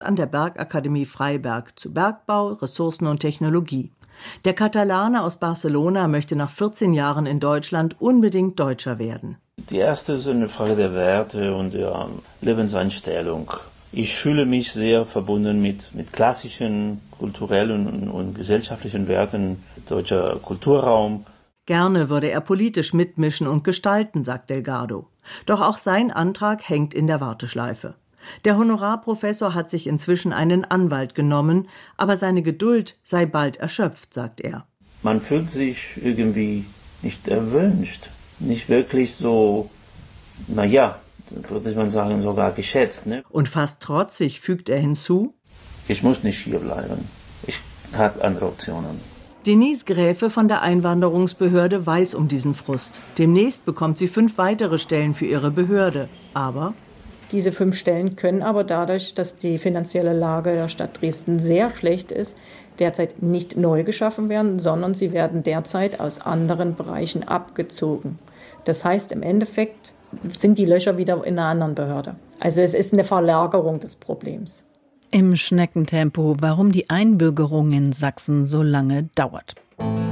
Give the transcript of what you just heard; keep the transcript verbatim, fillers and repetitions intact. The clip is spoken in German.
an der Bergakademie Freiberg zu Bergbau, Ressourcen und Technologie. Der Katalane aus Barcelona möchte nach vierzehn Jahren in Deutschland unbedingt Deutscher werden. Die erste ist eine Frage der Werte und der Lebenseinstellung. Ich fühle mich sehr verbunden mit, mit klassischen kulturellen und, und gesellschaftlichen Werten deutscher Kulturraum. Gerne würde er politisch mitmischen und gestalten, sagt Delgado. Doch auch sein Antrag hängt in der Warteschleife. Der Honorarprofessor hat sich inzwischen einen Anwalt genommen, aber seine Geduld sei bald erschöpft, sagt er. Man fühlt sich irgendwie nicht erwünscht, nicht wirklich so, naja, würde man sagen, sogar geschätzt. Ne? Und fast trotzig fügt er hinzu: Ich muss nicht hier bleiben. Ich habe andere Optionen. Denise Gräfe von der Einwanderungsbehörde weiß um diesen Frust. Demnächst bekommt sie fünf weitere Stellen für ihre Behörde. Aber diese fünf Stellen können aber dadurch, dass die finanzielle Lage der Stadt Dresden sehr schlecht ist, derzeit nicht neu geschaffen werden, sondern sie werden derzeit aus anderen Bereichen abgezogen. Das heißt, im Endeffekt sind die Löcher wieder in einer anderen Behörde. Also es ist eine Verlagerung des Problems. Im Schneckentempo, warum die Einbürgerung in Sachsen so lange dauert.